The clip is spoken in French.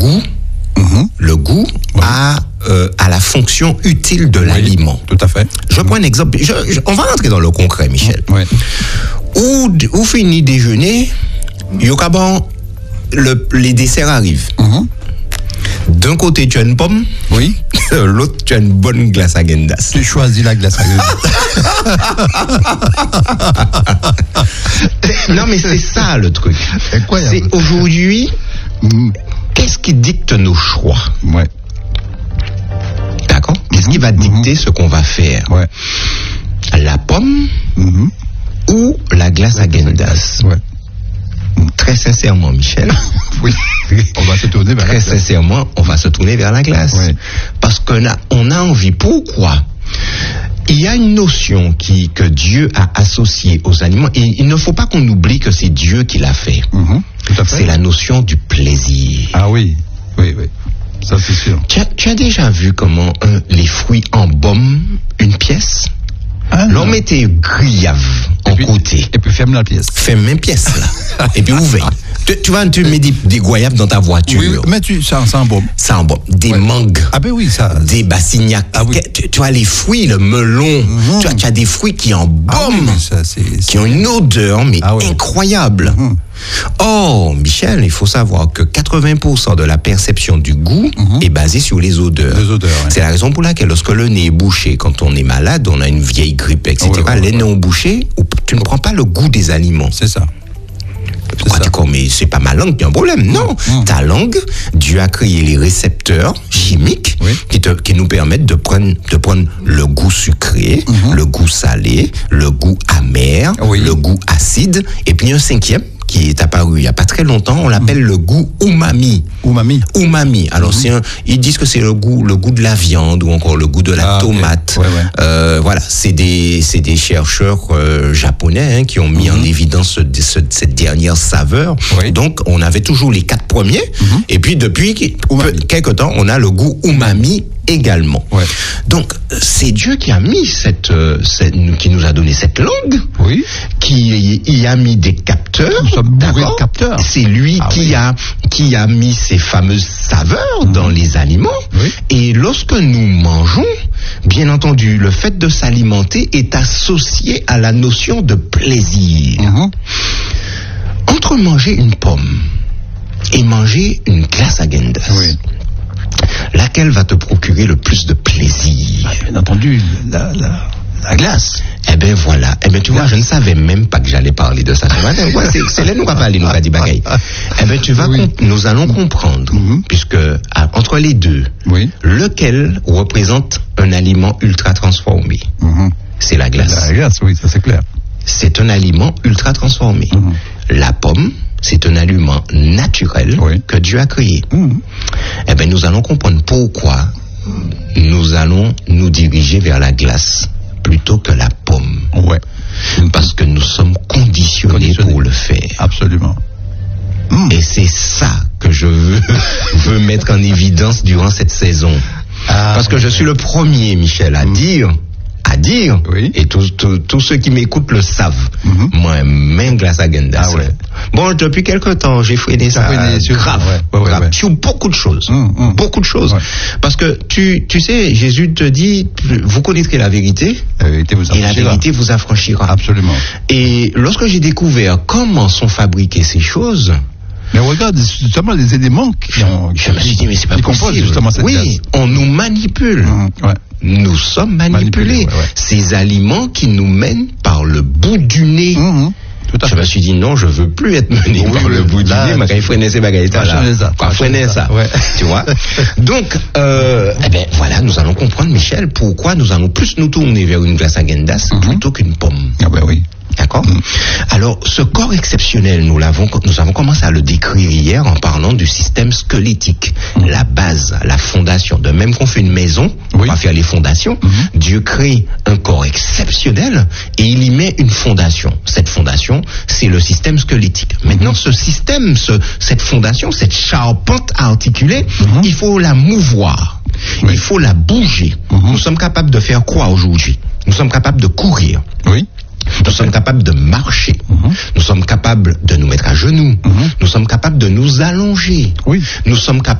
goût, à la fonction utile de l'aliment. Tout à fait. Je prends un exemple. On va rentrer dans le concret, Michel. Oui. Où finit déjeuner, les desserts arrivent. D'un côté, tu as une pomme. Oui. L'autre, tu as une bonne glace à Gendas. Tu choisis la glace à Gendas. Non, mais c'est ça le truc. Incroyable. C'est aujourd'hui, qu'est-ce qui dicte nos choix? Ouais. D'accord? Qu'est-ce qui va dicter ce qu'on va faire? Ouais. La pomme ou la glace à Gendas? Ouais. Très sincèrement, Michel. Oui. On va se tourner vers la glace. Très sincèrement, on va se tourner vers la glace. Oui. Parce qu'on a envie. Pourquoi? Il y a une notion que Dieu a associée aux aliments, et il ne faut pas qu'on oublie que c'est Dieu qui l'a fait. Tout à fait. C'est la notion du plaisir. Ah oui. Oui. Ça, c'est sûr. Tu as déjà vu comment les fruits embaument une pièce? L'on mettait grillave en côté. Et puis ferme la pièce. Ferme une pièce là. Et puis ouvre. Tu mets des goyaves dans ta voiture. Oui, mais ça embaume. Ça embaume. Des mangues. Ah ben oui, ça. Des bassignacs. Ah oui. Tu as les fruits, le melon. Tu as des fruits qui embaument. Qui ont une odeur, mais incroyable. Oh, Michel, il faut savoir que 80% de la perception du goût est basée sur les odeurs. C'est la raison pour laquelle, lorsque le nez est bouché, quand on est malade, on a une vieille grippe, etc., les nez ont bouché, tu ne prends pas le goût des aliments. C'est ça. Mais c'est pas ma langue qui a un problème. Non, ta langue, Dieu a créé les récepteurs chimiques qui nous permettent de prendre le goût sucré, le goût salé, le goût amer, le goût acide, et puis un cinquième qui est apparu il n'y a pas très longtemps, on l'appelle le goût umami. Umami. Alors ils disent que c'est le goût de la viande ou encore le goût de la tomate. Voilà, c'est des chercheurs japonais qui ont mis en évidence cette dernière saveur. Donc on avait toujours les 4 premiers, et puis depuis quelque temps on a le goût umami également. Donc c'est Dieu qui a mis qui nous a donné cette langue, qui y a mis des capteurs. Nous sommes bourrés de capteurs. C'est lui qui a mis ces fameuses saveurs dans les aliments. Et lorsque nous mangeons, bien entendu, le fait de s'alimenter est associé à la notion de plaisir. Entre manger une pomme et manger une glace à Gendas, laquelle va te procurer le plus de plaisir? Bien entendu, la glace. Eh bien voilà. Eh bien tu vois, je ne savais même pas que j'allais parler de ça. C'est là nous va parler, nous va dire bagaille. Eh bien tu vas, nous allons comprendre, puisque entre les deux, lequel représente un aliment ultra transformé? C'est la glace. La glace, oui, ça c'est clair. C'est un aliment ultra transformé. La pomme, c'est un aliment naturel que Dieu a créé. Eh bien nous allons comprendre pourquoi nous allons nous diriger vers la glace plutôt que la pomme. Parce que nous sommes conditionnés pour le faire. Absolument. Et c'est ça que je veux mettre en évidence durant cette saison. Parce que je suis le premier, Michel, à dire, et tous ceux qui m'écoutent le savent, moi, même glace à Gendas. Bon, depuis quelque temps, j'ai freiné ça grave, sur beaucoup de choses. Beaucoup de choses. Parce que tu sais, Jésus te dit, vous connaîtrez la vérité, et la vérité vous affranchira. Absolument. Et lorsque j'ai découvert comment sont fabriquées ces choses, mais regarde, justement, les éléments je me suis dit, mais c'est pas possible. Justement cette glace. On nous manipule. Nous sommes manipulés. Ces aliments qui nous mènent par le bout du nez. Je me suis dit, non, je veux plus être mené par le bout du nez, mais quand il freine ces bagaillettes là. Freiner ça. Tu vois? Donc, eh ben, voilà, nous allons comprendre, Michel, pourquoi nous allons plus nous tourner vers une glace à Gendas plutôt qu'une pomme. Ah ben oui. D'accord? Alors, ce corps exceptionnel, nous avons commencé à le décrire hier en parlant du système squelettique, la base, la fondation. De même qu'on fait une maison, on va faire les fondations. Dieu crée un corps exceptionnel et il y met une fondation. Cette fondation, c'est le système squelettique. Maintenant, ce système, cette fondation, cette charpente articulée, il faut la mouvoir. Il faut la bouger. Nous sommes capables de faire quoi aujourd'hui? Nous sommes capables de courir. Nous sommes capables de marcher. Nous sommes capables de nous mettre à genoux. Nous sommes capables de nous allonger. Nous sommes capables